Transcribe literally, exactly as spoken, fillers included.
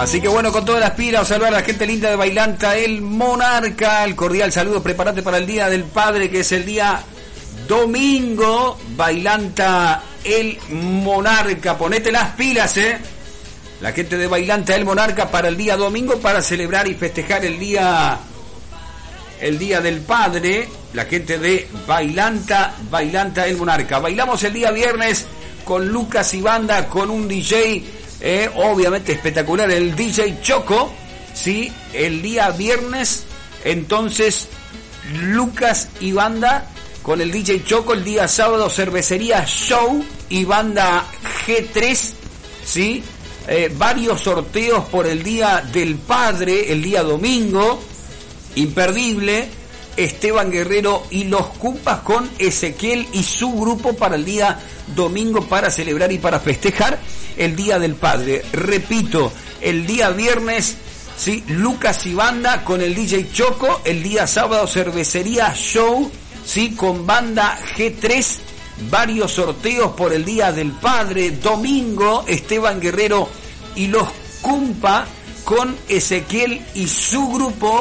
Así que bueno, con todas las pilas, saludar a la gente linda de Bailanta, el Monarca, el cordial saludo, prepárate para el Día del Padre, que es el día domingo. Bailanta, el Monarca, ponete las pilas, eh. La gente de Bailanta, el Monarca, para el día domingo, para celebrar y festejar el día, el Día del Padre. La gente de Bailanta, Bailanta, el Monarca. Bailamos el día viernes con Lucas y Banda, con un D J, eh, obviamente espectacular, el D J Choco, ¿sí? El día viernes, entonces, Lucas y Banda con el D J Choco. El día sábado, Cervecería Show y Banda G tres, ¿sí? Eh, varios sorteos por el Día del Padre, el día domingo, imperdible. Esteban Guerrero y los Cumpas con Ezequiel y su grupo para el día domingo, para celebrar y para festejar el Día del Padre. Repito, el día viernes, ¿sí? Lucas y Banda con el D J Choco. El día sábado, Cervecería Show, ¿sí? Con Banda G tres. Varios sorteos por el Día del Padre. Domingo, Esteban Guerrero y los Cumpa con Ezequiel y su grupo